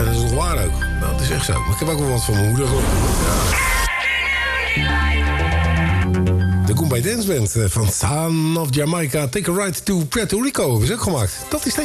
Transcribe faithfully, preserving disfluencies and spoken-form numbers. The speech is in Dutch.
En dat is nog waar ook. Nou, dat is echt zo. Maar ik heb ook wel wat van mijn moeder gehoord. Ja. De Goombay Dance Band van Son of Jamaica. Take a Ride to Puerto Rico hebben ze ook gemaakt. Dat is